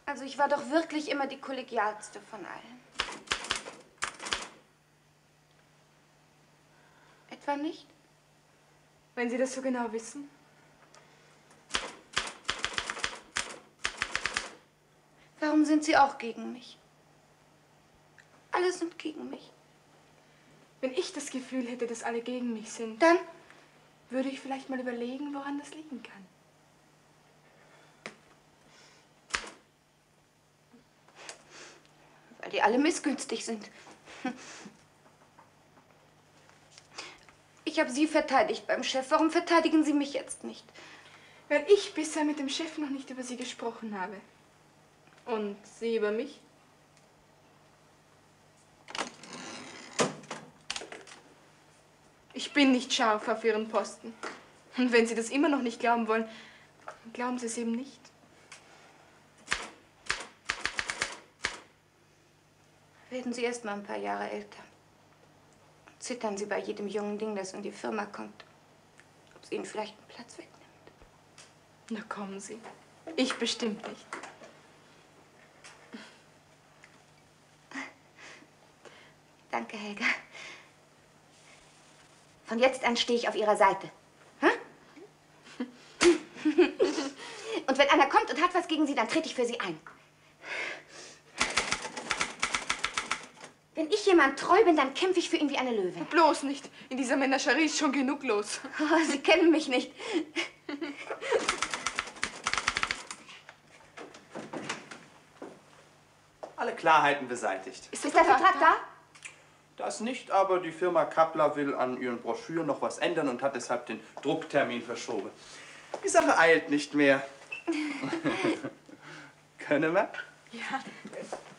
Also ich war doch wirklich immer die kollegialste von allen. Etwa nicht? Wenn Sie das so genau wissen. Warum sind Sie auch gegen mich? Alle sind gegen mich. Wenn ich das Gefühl hätte, dass alle gegen mich sind, dann würde ich vielleicht mal überlegen, woran das liegen kann. Weil die alle missgünstig sind. Ich habe Sie verteidigt beim Chef. Warum verteidigen Sie mich jetzt nicht? Weil ich bisher mit dem Chef noch nicht über Sie gesprochen habe. Und Sie über mich? Ich bin nicht scharf auf Ihren Posten. Und wenn Sie das immer noch nicht glauben wollen, glauben Sie es eben nicht. Werden Sie erst mal ein paar Jahre älter. Zittern Sie bei jedem jungen Ding, das in die Firma kommt. Ob es Ihnen vielleicht einen Platz wegnimmt. Na kommen Sie. Ich bestimmt nicht. Danke, Helga. Von jetzt an stehe ich auf Ihrer Seite. Hm? Und wenn einer kommt und hat was gegen Sie, dann trete ich für Sie ein. Wenn ich jemand treu bin, dann kämpfe ich für ihn wie eine Löwin. Bloß nicht. In dieser Menagerie ist schon genug los. Oh, Sie kennen mich nicht. Alle Klarheiten beseitigt. Ist der Vertrag da? Das nicht, aber die Firma Kappler will an ihren Broschüren noch was ändern und hat deshalb den Drucktermin verschoben. Die Sache eilt nicht mehr. Können wir? Ja.